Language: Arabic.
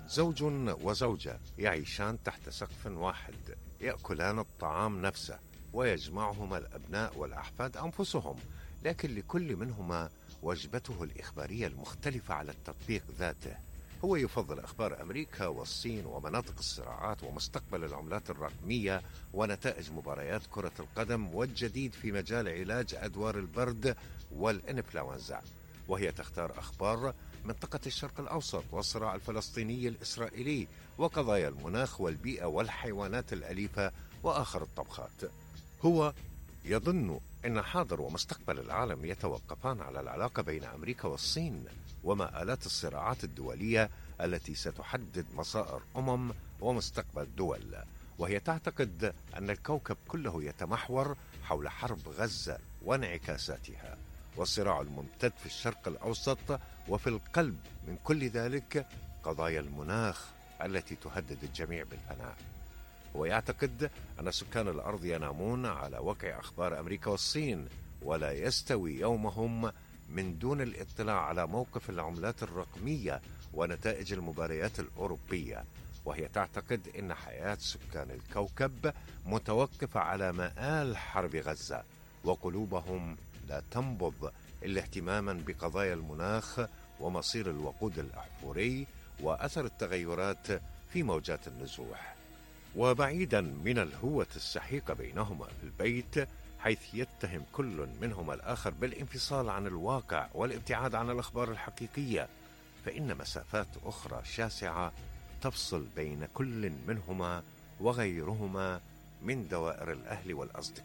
زوج وزوجة يعيشان تحت سقف واحد، يأكلان الطعام نفسه، ويجمعهما الأبناء والأحفاد أنفسهم، لكن لكل منهما وجبته الإخبارية المختلفة على التطبيق ذاته. هو يفضل أخبار أمريكا والصين ومناطق الصراعات ومستقبل العملات الرقمية ونتائج مباريات كرة القدم والجديد في مجال علاج أدوار البرد والإنفلونزا، وهي تختار أخبار منطقة الشرق الأوسط والصراع الفلسطيني الإسرائيلي وقضايا المناخ والبيئة والحيوانات الأليفة وآخر الطبخات. هو يظن أن حاضر ومستقبل العالم يتوقفان على العلاقة بين أمريكا والصين وما آلات الصراعات الدولية التي ستحدد مصائر ومستقبل دول، وهي تعتقد أن الكوكب كله يتمحور حول حرب غزة وانعكاساتها والصراع الممتد في الشرق الأوسط، وفي القلب من كل ذلك قضايا المناخ التي تهدد الجميع بالفناء. ويعتقد أن سكان الأرض ينامون على وقع أخبار أمريكا والصين، ولا يستوي يومهم من دون الاطلاع على موقف العملات الرقمية ونتائج المباريات الأوروبية، وهي تعتقد أن حياة سكان الكوكب متوقفة على مآل حرب غزة، وقلوبهم لا تنبض إلا اهتماما بقضايا المناخ ومصير الوقود الأحفوري وأثر التغيرات في موجات النزوح. وبعيدا من الهوة السحيقة بينهما في البيت، حيث يتهم كل منهما الآخر بالانفصال عن الواقع والابتعاد عن الأخبار الحقيقية، فإن مسافات أخرى شاسعة تفصل بين كل منهما وغيرهما من دوائر الأهل والأصدقاء.